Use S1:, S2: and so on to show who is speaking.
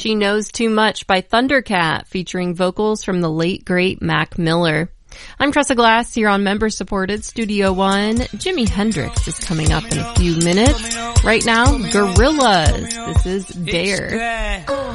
S1: She Knows Too Much by Thundercat, featuring vocals from the late, great Mac Miller. I'm Tressa Glass here on member-supported Studio One. Jimi Hendrix is coming up in a few minutes. Right now, Gorillaz. This is Dare.